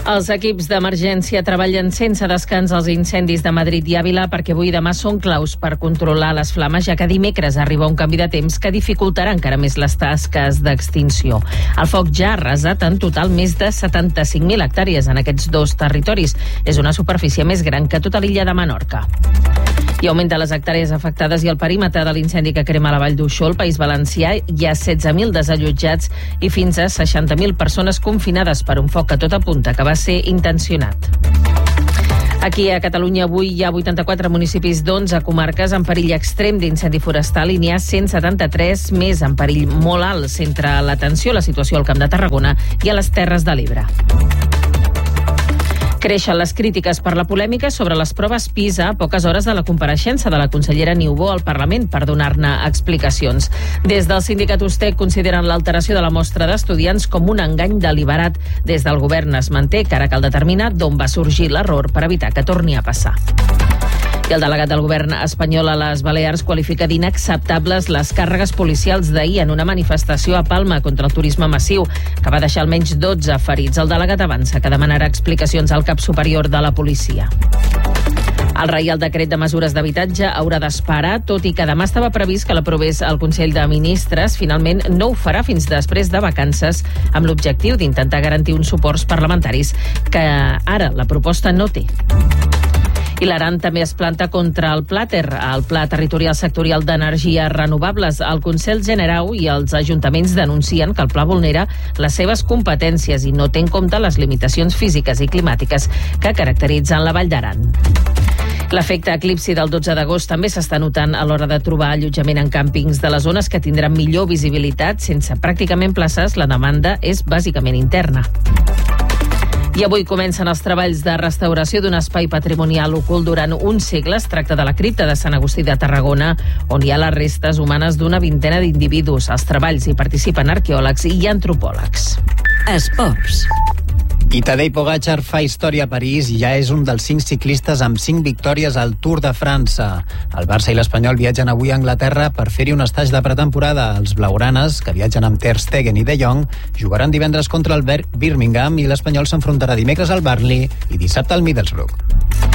Els equips d'emergència treballen sense descans als incendis de Madrid i Àvila perquè avui i demà són claus per controlar les flames, ja que dimecres arriba un canvi de temps que dificultarà encara més les tasques d'extinció. El foc ja ha arrasat en total més de 75.000 hectàrees en aquests dos territoris. És una superfície més gran que tota l'illa de Menorca. I augmenta les hectàrees afectades i el perímetre de l'incendi que crema la Vall d'Uixó, al País Valencià. Hi ha 16.000 desallotjats i fins a 60.000 persones confinades per un foc que tot apunta que va ser intencionat. Aquí a Catalunya avui hi ha 84 municipis d'11 comarques en perill extrem d'incendi forestal i n'hi ha 173 més en perill molt alt. Centra l'atenció a la situació al Camp de Tarragona i a les Terres de l'Ebre. Creixen les crítiques per la polèmica sobre les proves PISA a poques hores de la compareixença de la consellera Niubó al Parlament per donar-ne explicacions. Des del sindicat USTEC consideren l'alteració de la mostra d'estudiants com un engany deliberat. Des del govern es manté que ara cal determinar d'on va sorgir l'error per evitar que torni a passar. I el delegat del govern espanyol a les Balears qualifica d'inacceptables les càrregues policials d'ahir en una manifestació a Palma contra el turisme massiu, que va deixar almenys 12 ferits. El delegat avança que demanarà explicacions al cap superior de la policia. El Reial Decret de Mesures d'Habitatge haurà d'esperar, tot i que demà estava previst que l'aprovés el Consell de Ministres. Finalment no ho farà fins després de vacances, amb l'objectiu d'intentar garantir uns suports parlamentaris que ara la proposta no té. I l'Aran també es planta contra el Plater, el Pla Territorial Sectorial d'Energies Renovables. El Consell Generau i els ajuntaments denuncien que el pla vulnera les seves competències i no té en compte les limitacions físiques i climàtiques que caracteritzen la Vall d'Aran. L'efecte eclipsi del 12 d'agost també s'està notant a l'hora de trobar allotjament en càmpings de les zones que tindran millor visibilitat. Sense pràcticament places, la demanda és bàsicament interna. I avui comencen els treballs de restauració d'un espai patrimonial ocult durant un segle. Es tracta de la cripta de Sant Agustí de Tarragona, on hi ha les restes humanes d'una vintena d'individus. Als treballs hi participen arqueòlegs i antropòlegs. Esports. I Tadej Pogačar fa història a París i ja és un dels 5 ciclistes amb 5 victòries al Tour de França. El Barça i l'Espanyol viatgen avui a Anglaterra per fer-hi un estatge de pretemporada. Els blaugranes, que viatgen amb Ter Stegen i De Jong, jugaran divendres contra el Birmingham i l'Espanyol s'enfrontarà dimecres al Burnley i dissabte al Middlesbrough.